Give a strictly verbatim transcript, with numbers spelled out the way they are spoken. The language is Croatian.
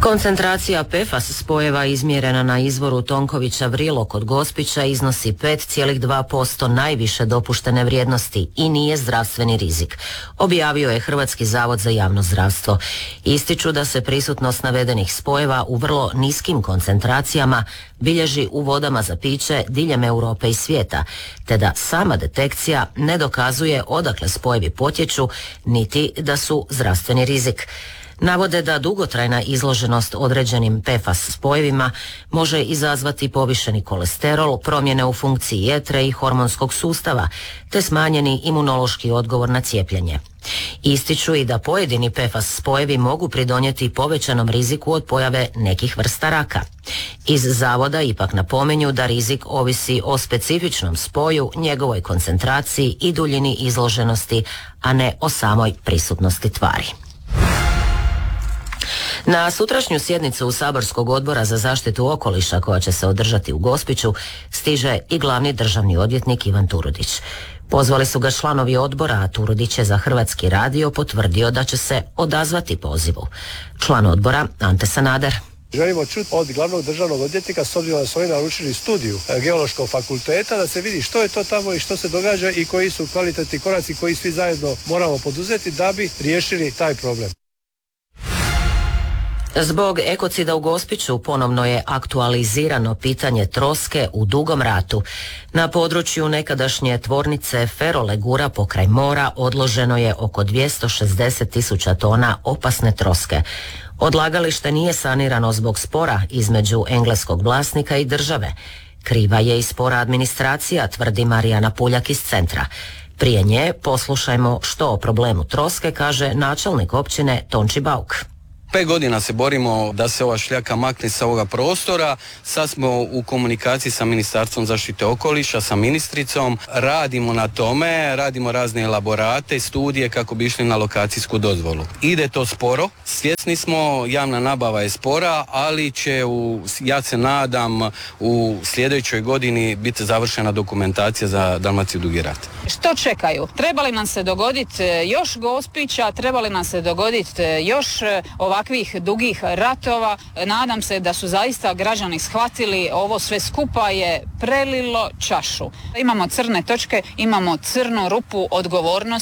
Koncentracija P F A S spojeva izmjerena na izvoru Tonkovića Vrilo kod Gospića iznosi pet zarez dva posto najviše dopuštene vrijednosti i nije zdravstveni rizik, objavio je Hrvatski zavod za javno zdravstvo. Ističu da se prisutnost navedenih spojeva u vrlo niskim koncentracijama bilježi u vodama za piće diljem Europe i svijeta, te da sama detekcija ne dokazuje odakle spojevi potječu, niti da su zdravstveni rizik. Navode da dugotrajna izloženost određenim P F A S spojevima može izazvati povišeni kolesterol, promjene u funkciji jetre i hormonskog sustava, te smanjeni imunološki odgovor na cijepljenje. Ističu i da pojedini P F A S spojevi mogu pridonijeti povećanom riziku od pojave nekih vrsta raka. Iz zavoda ipak napominju da rizik ovisi o specifičnom spoju, njegovoj koncentraciji i duljini izloženosti, a ne o samoj prisutnosti tvari. Na sutrašnju sjednicu Saborskog odbora za zaštitu okoliša koja će se održati u Gospiću stiže i glavni državni odvjetnik Ivan Turudić. Pozvali su ga članovi odbora, a Turudić je za Hrvatski radio potvrdio da će se odazvati pozivu. Član odbora Ante Sanader. Želimo čuti od glavnog državnog odvjetnika, s obzirom da su oni naručili studiju Geološkog fakulteta, da se vidi što je to tamo i što se događa i koji su kvalitetni koraci koji svi zajedno moramo poduzeti da bi riješili taj problem. Zbog ekocida u Gospiću ponovno je aktualizirano pitanje troske u Dugom Ratu. Na području nekadašnje tvornice Ferolegura pokraj mora odloženo je oko dvjesto šezdeset tisuća tona opasne troske. Odlagalište nije sanirano zbog spora između engleskog vlasnika i države. Kriva je i spora administracija, tvrdi Marijana Puljak iz centra. Prije nje poslušajmo što o problemu troske kaže načelnik općine Tonči Bauk. Pet godina se borimo da se ova šljaka makne sa ovoga prostora. Sad smo u komunikaciji sa Ministarstvom zaštite okoliša, sa ministricom. Radimo na tome, radimo razne elaborate, studije kako bi išli na lokacijsku dozvolu. Ide to sporo, svjesni smo, javna nabava je spora, ali će, u, ja se nadam, u sljedećoj godini biti završena dokumentacija za Dalmaciju Dugi Rat. Što čekaju? Trebali nam se dogoditi još Gospića, trebali nam se dogoditi još ovakvih dugih ratova. Nadam se da su zaista građani shvatili ovo sve skupa je prelilo čašu. Imamo crne točke, imamo crnu rupu odgovornosti.